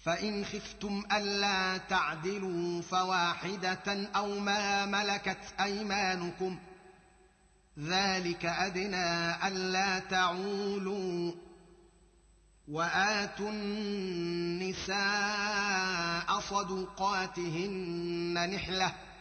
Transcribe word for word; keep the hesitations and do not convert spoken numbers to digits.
فإن خفتم ألا تعدلوا فواحدة أو ما ملكت أيمانكم ذلك أدنى ألا تعولوا وآتوا النساء صدقاتهن نحلة